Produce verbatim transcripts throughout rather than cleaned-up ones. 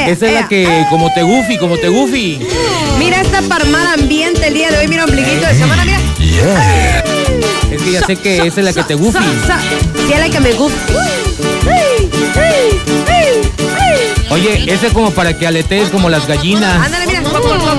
Esa es la que, como te goofy, como te goofy. Mira esta parmada ambiente el día de hoy. Mira, ombliguito de semana, mira. Yeah. Es que ya sé que esa es la que te goofy. Sí, es la que me goofy. Oye, ese es como para que aletees como las gallinas. Ándale, mira.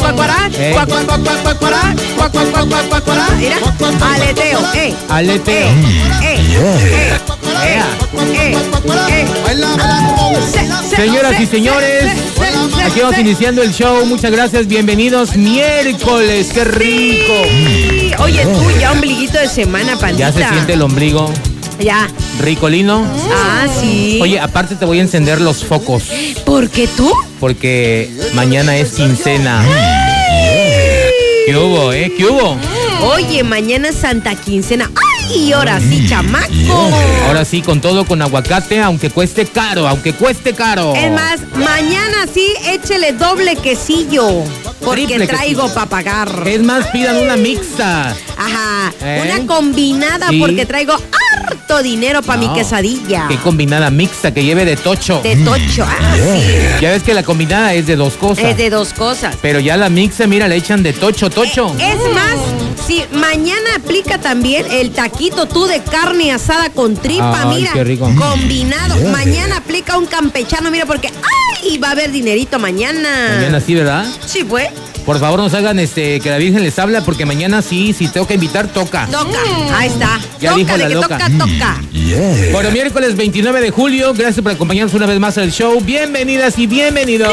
Mira, aleteo, eh. Aleteo. Eh, eh, eh, eh, eh. Señoras y señores, aquí vamos iniciando el show. Muchas gracias, bienvenidos. Miércoles, qué rico. Sí. Oye, tú ya ombliguito de semana, pandita. Ya se siente el ombligo. Ya. Ricolino. Ah, sí. Oye, aparte te voy a encender los focos. ¿Por qué tú? Porque mañana es quincena. ¿Qué hubo, eh? ¿Qué hubo? Oye, mañana es Santa Quincena. ¡Ay, ahora sí, chamaco! Ahora sí, con todo, con aguacate, aunque cueste caro, aunque cueste caro. Es más, mañana sí, échele doble quesillo. Porque Triple traigo para pagar. Es más, pidan una mixta. Ajá, ¿Eh? una combinada Sí. porque traigo harto dinero para No, mi quesadilla. Qué combinada mixta que lleve de tocho. De tocho, ah, sí. Ya ves que la combinada es de dos cosas. Es de dos cosas. Pero ya la mixta, mira, le echan de tocho, tocho. Eh, es más, si mañana aplica también el taquito tú de carne asada con tripa, Ay, mira, qué rico. combinado. Mañana aplica un campechano, mira, porque ¡ay! Va a haber dinerito mañana. Mañana sí, ¿verdad? Sí, pues. Por favor, nos hagan este que la Virgen les habla, porque mañana sí, si tengo que invitar, toca. Toca, ahí está. Ya toca, dijo de la que loca. toca, toca. Yeah. Bueno, miércoles veintinueve de julio, gracias por acompañarnos una vez más al show. Bienvenidas y bienvenidos.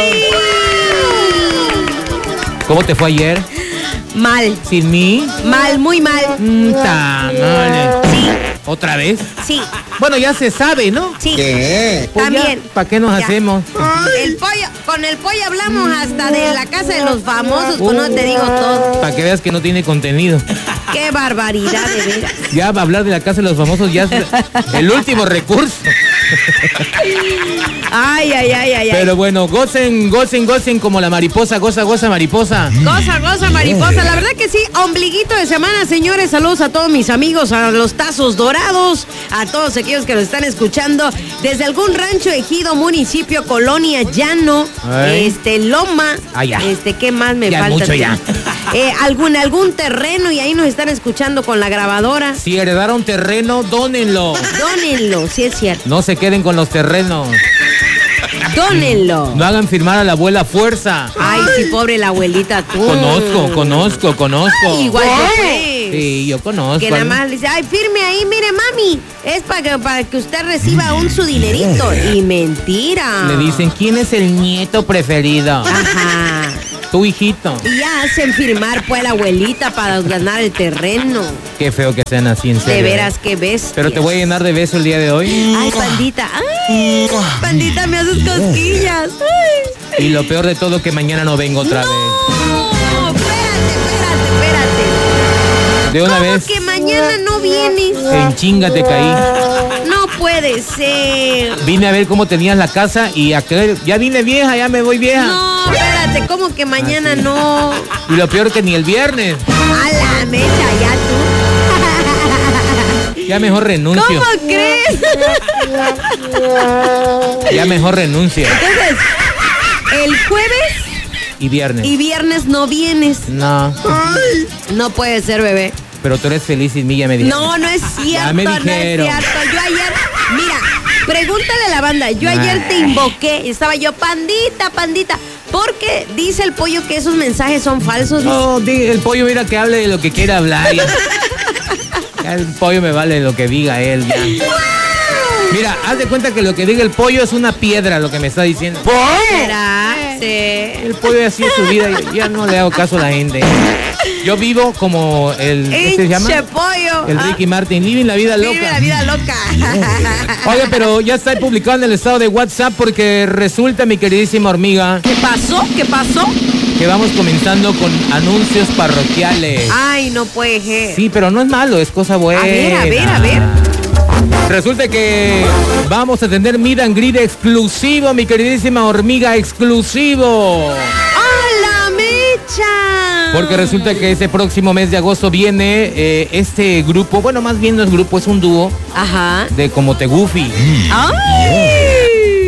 ¿Cómo te fue ayer? Mal, ¿Sin mí? mal, muy mal. Mm, tamales. Sí, ¿Otra vez? sí, Bueno, ya se sabe, ¿no? sí. ¿Qué? Pues ya, También. ¿para qué nos Ya. hacemos? El pollo, con el pollo hablamos hasta de la casa de los famosos, pues no te digo todo. Para que veas que no tiene contenido. Qué barbaridad, de veras. Ya va a hablar de la casa de los famosos, ya es el último recurso. Ay, ay, ay, ay, ay. Pero bueno, gocen, gocen, gocen como la mariposa, goza, goza, mariposa. Goza, goza, mariposa. La verdad que sí, ombliguito de semana, señores. Saludos a todos mis amigos, a los tazos dorados, a todos aquellos que nos están escuchando desde algún rancho, ejido, municipio, colonia, llano, Ay. este, loma. Ah, ya. Este, ¿qué más me Ya, falta? mucho ya. Eh, algún, algún terreno y ahí nos están escuchando con la grabadora. Si heredaron terreno, dónenlo. Dónenlo, sí es cierto. No se queden con los terrenos. Dónenlo. No hagan firmar a la abuela a fuerza. Ay, sí, pobre la abuelita, tú. Conozco, conozco, conozco. Igual que pues. Sí, yo conozco. Que nada más le dice, ay, firme ahí, mire, mami, es para que, para que usted reciba un su dinerito. Y mentira. Le dicen, ¿quién es el nieto preferido? Ajá. Tu hijito. Y ya hacen firmar, pues, a la abuelita para ganar el terreno. Qué feo que sean así, en serio. De veras, qué bestia. Pero te voy a llenar de besos el día de hoy. Ay, pandita. Ay, pandita, me haces cosquillas. Ay. Y lo peor de todo, que mañana no vengo otra vez. No, espérate, espérate, espérate. De una ¿Cómo vez, que mañana no vienes? en chinga te caí. No puede ser. Vine a ver cómo tenías la casa y a creer, ya vine vieja, ya me voy vieja. No, espérate, ¿cómo que mañana no? Y lo peor que ni el viernes. A la mecha, ya tú. Ya mejor renuncio. ¿Cómo crees? Ya mejor renuncio. Entonces, el jueves Y viernes. y viernes no vienes. No, No puede ser, bebé. pero tú eres feliz sin mí, ya me dijeron. No, no es cierto, me no es dijeron. cierto. Yo ayer, mira, pregúntale a la banda, yo ayer te invoqué, estaba yo, pandita, pandita, porque dice el pollo que esos mensajes son falsos. dice. No, di- el pollo mira que hable de lo que quiera hablar. Ya. Ya el pollo me vale lo que diga él ya. Mira, haz de cuenta que lo que diga el pollo es una piedra, lo que me está diciendo. ¿Será? Sí. El pollo así es su vida, ya, ya no le hago caso a la gente. Yo vivo como el, ¿qué se llama? Hinche pollo. El Ah, Ricky Martin, living la vida vive loca. la vida loca. Oye, pero ya está publicado en el estado de WhatsApp porque resulta, mi queridísima hormiga, ¿Qué pasó? ¿Qué pasó? que vamos comenzando con anuncios parroquiales. Ay, no puede ser. Sí, pero no es malo, es cosa buena. A ver, a ver, a ver. Resulta que vamos a tener meet and greet exclusivo, mi queridísima hormiga, exclusivo. ¡A la mecha! Porque resulta que ese próximo mes de agosto viene eh, este grupo, bueno, más bien no es grupo, es un dúo Ajá. de Como Te Goofy. ¡Ay!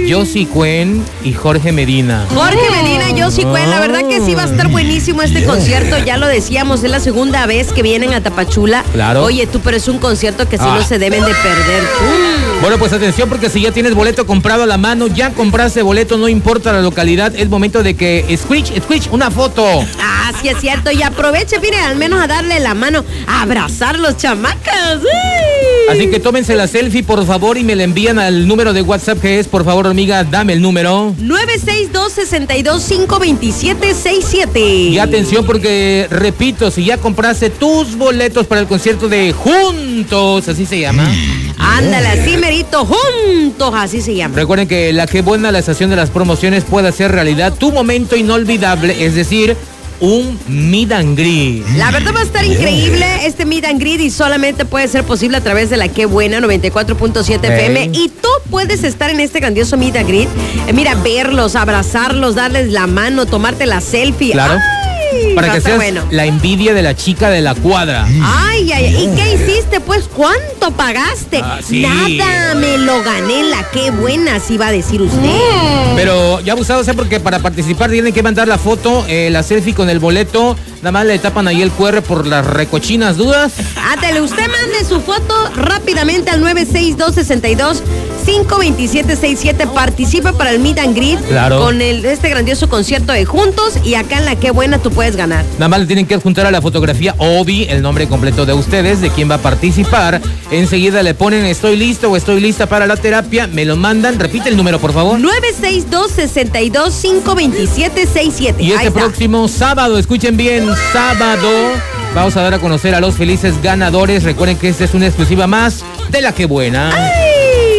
Josie Cuen y Jorge Medina. Jorge Medina, Josie Cuen, la verdad que sí va a estar buenísimo este concierto, ya lo decíamos, es la segunda vez que vienen a Tapachula. Claro. Oye, tú, pero es un concierto que sí Ah. no se deben de perder. Mm. Bueno, pues atención, porque si ya tienes boleto comprado a la mano, ya compraste boleto, no importa la localidad, es momento de que Squitch, Squitch, una foto. Ah, sí es cierto, y aproveche, mire, al menos a darle la mano, a abrazar los chamacas. ¡Uy! Así que tómense la selfie, por favor, y me la envían al número de WhatsApp que es, por favor, amiga, dame el número. nueve seis dos, seis dos, cinco dos siete seis siete. Y atención, porque, repito, si ya compraste tus boletos para el concierto de Juntos, así se llama. Ándale, así merito, juntos, así se llama. Recuerden que la que buena la estación de las promociones puede hacer realidad tu momento inolvidable, es decir, un meet and greet. La verdad va a estar increíble este meet and greet y solamente puede ser posible a través de la Que Buena noventa y cuatro punto siete F M. Hey. Y tú puedes estar en este grandioso meet and greet. Eh, mira, verlos, abrazarlos, darles la mano, tomarte la selfie. Claro. Ay, Para va a que estar seas bueno. la envidia de la chica de la cuadra. Ay, ay, ¿y qué hiciste? Pues, ¿cuánto pagaste? Ah, sí. Nada, me lo gané en la Que Buena, así va a decir usted. Pero ya abusado, o sea, porque para participar tienen que mandar la foto, eh, la selfie con el boleto. Nada más le tapan ahí el Q R por las recochinas dudas. Ándale, usted mande su foto rápidamente al nueve seis dos, seis dos, cinco dos siete seis siete. Participa para el meet and greet. Claro. Con el, este grandioso concierto de Juntos. Y acá en la Que Buena tú puedes ganar. Nada más le tienen que adjuntar a la fotografía Obi el nombre completo de ustedes, de quién va a participar. Enseguida le ponen estoy listo o estoy lista para la terapia. Me lo mandan. Repite el número, por favor. nueve seis dos, seis dos, cinco dos siete seis siete. Y Ahí este está. próximo sábado, escuchen bien, sábado, vamos a dar a conocer a los felices ganadores. Recuerden que esta es una exclusiva más de la Que Buena. ¡Ay!